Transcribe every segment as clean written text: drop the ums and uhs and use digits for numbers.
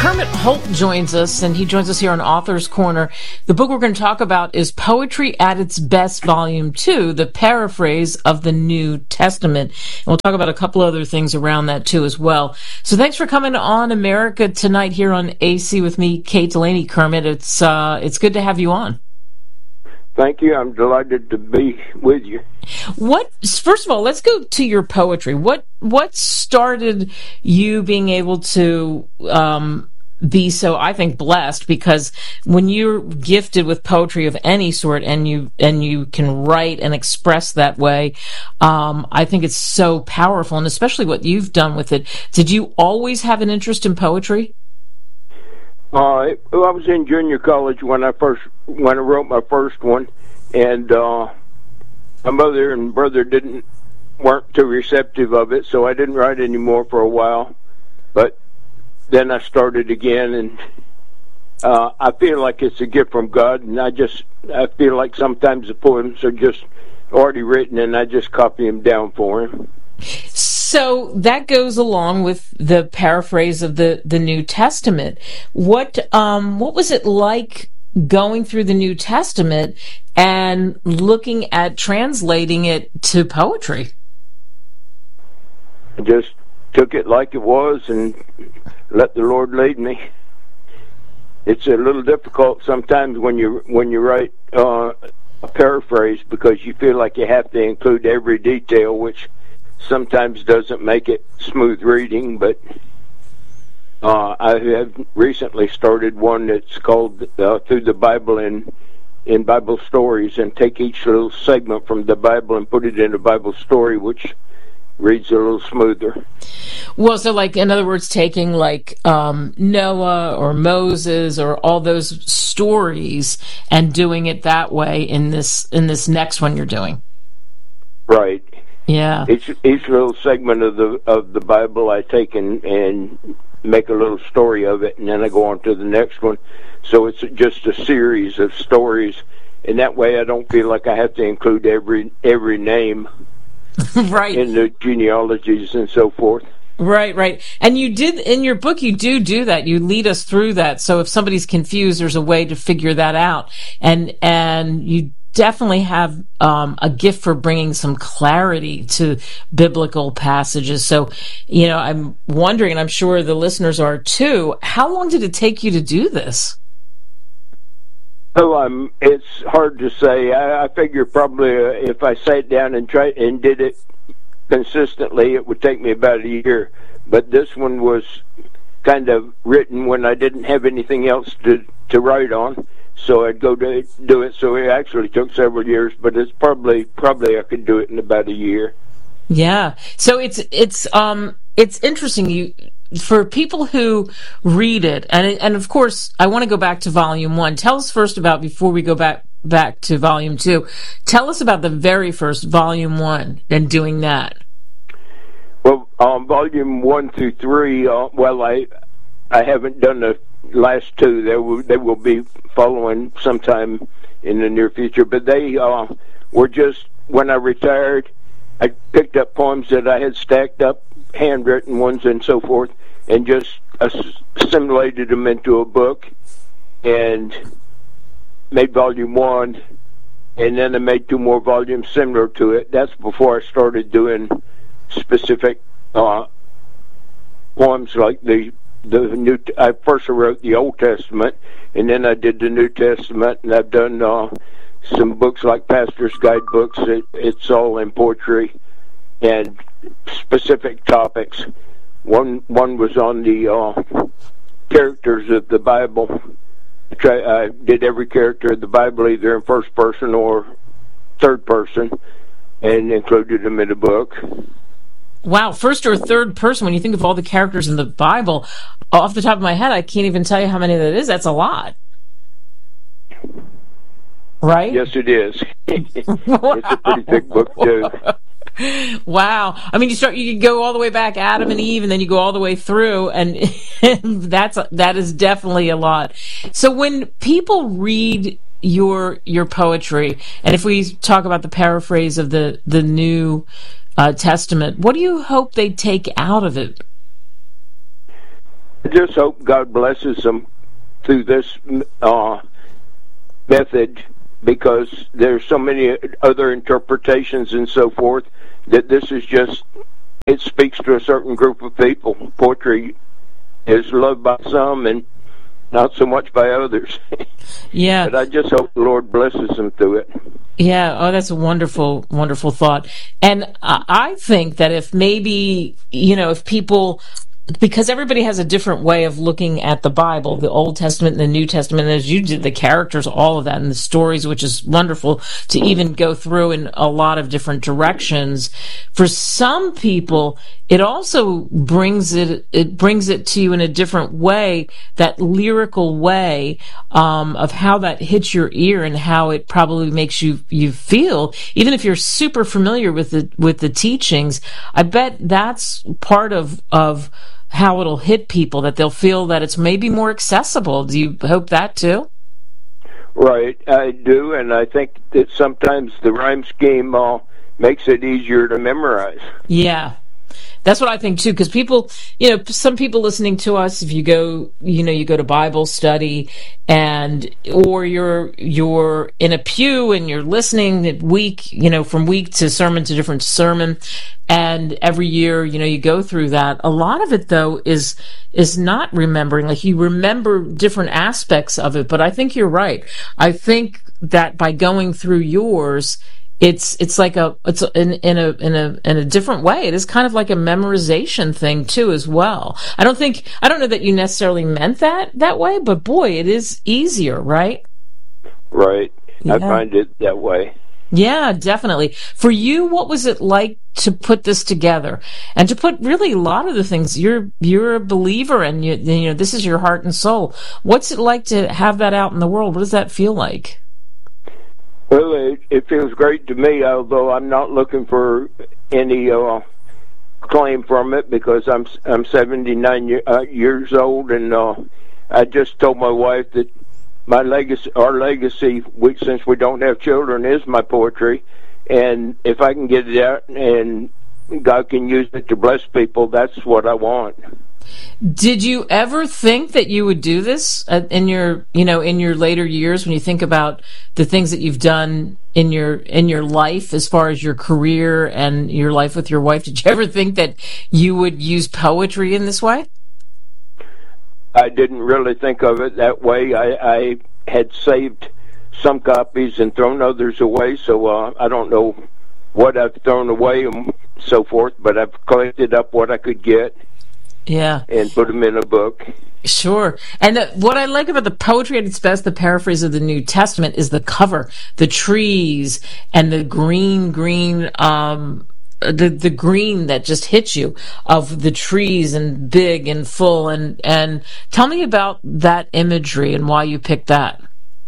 Kermit Holt joins us, and he joins us here on Author's Corner. The book we're going to talk about is Poetry at Its Best, Volume 2, the paraphrase of the New Testament. And we'll talk about a couple other things around that, too, as well. So thanks for coming on America tonight here on AC with me, Kate Delaney. Kermit, it's good to have you on. Thank you. I'm delighted to be with you. First of all, let's go to your poetry. What started you being able to be so, I think, blessed? Because when you're gifted with poetry of any sort and you can write and express that way, I think it's so powerful, and especially what you've done with it. Did you always have an interest in poetry? I was in junior college when I wrote my first one, and my mother and brother weren't too receptive of it, so I didn't write anymore for a while. But then I started again, and I feel like it's a gift from God, and I feel like sometimes the poems are just already written, and I just copy them down for him. So that goes along with the paraphrase of the New Testament. What was it like going through the New Testament and looking at translating it to poetry? I just took it like it was and let the Lord lead me. It's a little difficult sometimes when you write a paraphrase, because you feel like you have to include every detail, which sometimes doesn't make it smooth reading. But I have recently started one that's called Through the Bible in Bible Stories, and take each little segment from the Bible and put it in a Bible story, which reads a little smoother. Well, so like, in other words, taking like Noah or Moses or all those stories and doing it that way in this next one you're doing. Right. Yeah. Each little segment of the Bible I take and make a little story of it, and then I go on to the next one. So it's just a series of stories, and that way I don't feel like I have to include every name right in the genealogies and so forth. Right. And you did, in your book, you do that. You lead us through that. So if somebody's confused, there's a way to figure that out. And you definitely have a gift for bringing some clarity to biblical passages. So, I'm wondering, and I'm sure the listeners are too, how long did it take you to do this? Oh, it's hard to say. I figure probably if I sat down and tried and did it consistently, it would take me about a year. But this one was kind of written when I didn't have anything else to write on, so I'd go to do it. So it actually took several years, but it's probably I could do it in about a year. Yeah. So it's interesting. For people who read it, and of course, I want to go back to Volume 1. Tell us first about, before we go back to Volume 2, tell us about the very first Volume 1 and doing that. Well, Volume 1 through 3, I haven't done the last two. They will be following sometime in the near future, but they were just, when I retired, I picked up poems that I had stacked up, handwritten ones and so forth, and just assimilated them into a book and made Volume 1, and then I made 2 more volumes similar to it. That's before I started doing specific poems like the New. I first wrote the Old Testament, and then I did the New Testament, and I've done some books like Pastor's Guidebooks. It's all in poetry and specific topics. One was on the characters of the Bible. I did every character of the Bible either in first person or third person, and included them in the book. Wow, first or third person, when you think of all the characters in the Bible, off the top of my head, I can't even tell you how many that is. That's a lot. Right? Yes, it is. It's a pretty thick book, too. Wow. I mean, you could go all the way back, Adam and Eve, and then you go all the way through, and that is definitely a lot. So when people read your poetry, and if we talk about the paraphrase of the New Testament, what do you hope they take out of it? I just hope God blesses them through this method, because there's so many other interpretations and so forth, that this is just, it speaks to a certain group of people. Poetry is loved by some and not so much by others. Yeah. But I just hope the Lord blesses them through it. Yeah. Oh, that's a wonderful, wonderful thought. And I think that if maybe, if people, because everybody has a different way of looking at the Bible, the Old Testament and the New Testament, and as you did, the characters, all of that, and the stories, which is wonderful to even go through in a lot of different directions. For some people, it also brings it to you in a different way, that lyrical way, of how that hits your ear and how it probably makes you feel, even if you're super familiar with the teachings. I bet that's part of how it'll hit people, that they'll feel that it's maybe more accessible. Do you hope that too? Right, I do, and I think that sometimes the rhyme scheme makes it easier to memorize. Yeah. That's what I think too, because people, some people listening to us, if you go, you go to Bible study, or you're in a pew and you're listening from week to sermon to different sermon, and every year, you go through that. A lot of it though is not remembering. Like, you remember different aspects of it, but I think you're right. I think that by going through yours, it's like it's in a different way. It is kind of like a memorization thing too, as well. I don't know that you necessarily meant that way, but boy, it is easier, right? Right. Yeah. I find it that way. Yeah, definitely. For you, what was it like to put this together and to put really a lot of the things? You're a believer, and this is your heart and soul. What's it like to have that out in the world? What does that feel like? Well, it feels great to me, although I'm not looking for any claim from it, because I'm 79 years old, and I just told my wife that our legacy, since we don't have children, is my poetry, and if I can get it out and God can use it to bless people, that's what I want. Did you ever think that you would do this in your later years, when you think about the things that you've done in your life, as far as your career and your life with your wife? Did you ever think that you would use poetry in this way? I didn't really think of it that way. I had saved some copies and thrown others away, so I don't know what I've thrown away and so forth, but I've collected up what I could get. Yeah. And put them in a book. Sure. And what I like about the Poetry at its Best, the paraphrase of the New Testament, is the cover, the trees, and the green, the green that just hits you, of the trees, and big and full. And tell me about that imagery and why you picked that.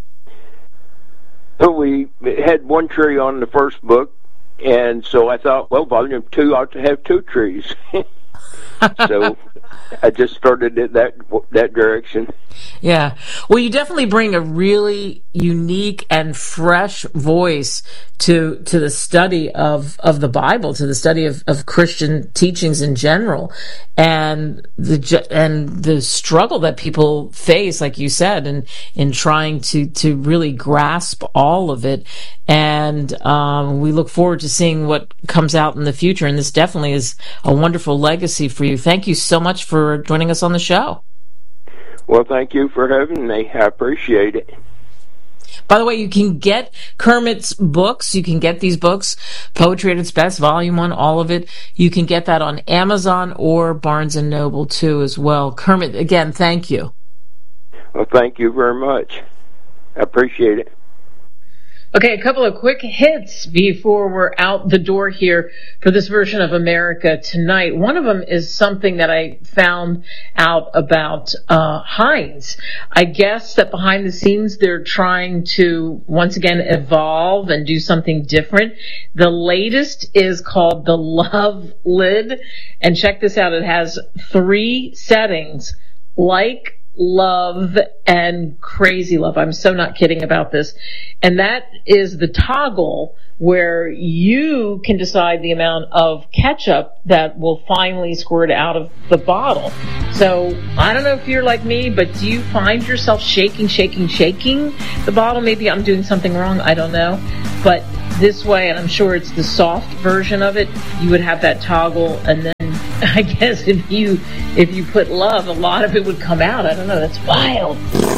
So we had one tree on the first book, and so I thought, well, volume 2 ought to have 2 trees. So I just started it that direction. Yeah. Well, you definitely bring a really unique and fresh voice to the study of the Bible, to the study of Christian teachings in general, and the struggle that people face, like you said, in trying to really grasp all of it. And we look forward to seeing what comes out in the future. And this definitely is a wonderful legacy for you. Thank you so much for joining us on the show. Well, thank you for having me. I appreciate it. By the way, you can get Kermit's books. You can get these books, Poetry at its Best, Volume 1, all of it. You can get that on Amazon or Barnes & Noble, too, as well. Kermit, again, thank you. Well, thank you very much. I appreciate it. Okay, a couple of quick hits before we're out the door here for this version of America Tonight. One of them is something that I found out about Heinz. I guess that behind the scenes they're trying to once again evolve and do something different. The latest is called the Love Lid, and check this out. It has 3 settings: like, love, and crazy love. I'm so not kidding about this. And that is the toggle where you can decide the amount of ketchup that will finally squirt out of the bottle. So I don't know if you're like me, but do you find yourself shaking the bottle? Maybe I'm doing something wrong, I don't know. But this way, and I'm sure it's the soft version of it, you would have that toggle, and then I guess if you put love, a lot of it would come out. I don't know, that's wild.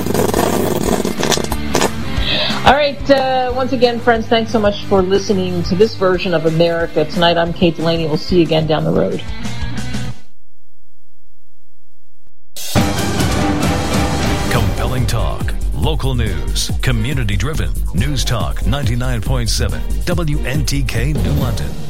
All right, once again, friends, thanks so much for listening to this version of America Tonight. I'm Kate Delaney. We'll see you again down the road. Compelling talk, local news, community-driven. News Talk 99.7, WNTK New London.